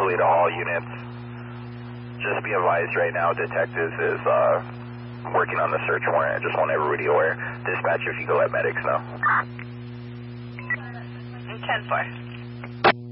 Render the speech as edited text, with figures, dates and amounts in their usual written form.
Charlie to all units. Just be advised right now, detectives is working on the search warrant. I just want everybody aware. Dispatch, if you could let medics know. 10-4.